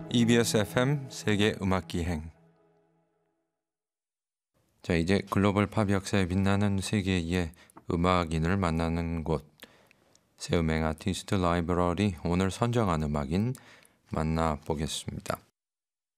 EBS FM 세계 음악 기행. 자, 이제 글로벌 팝 역사에 빛나는 세계의 음악인을 만나는 곳. 새 음행 아티스트 라이브러리 오늘 선정한 음악인 만나보겠습니다.